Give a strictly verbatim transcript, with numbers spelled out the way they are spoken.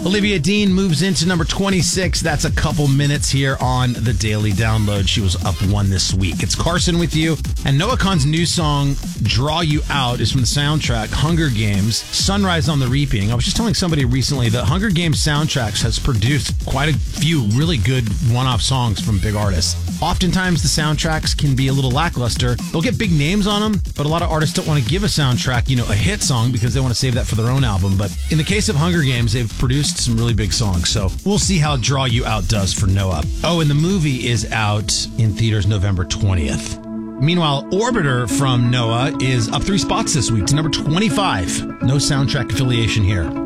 Olivia Dean moves into number twenty-six. That's a couple minutes here on the Daily Download. She was up one this week. It's Carson with you. And Noah Kahan's new song, Draw You Out, is from the soundtrack Hunger Games, Sunrise on the Reaping. I was just telling somebody recently that Hunger Games soundtracks has produced quite a few really good one-off songs from big artists. Oftentimes, the soundtracks can be a little lackluster. They'll get big names on them, but a lot of artists don't want to give a soundtrack, you know, a hit song because they want to save that for their own album. But in the case of Hunger Games, they've produced some really big songs. So we'll see how Draw You Out does for Noah. Oh, and the movie is out in theaters November twentieth. Meanwhile, Orbiter from Noah is up three spots this week to number twenty-five. No soundtrack affiliation here.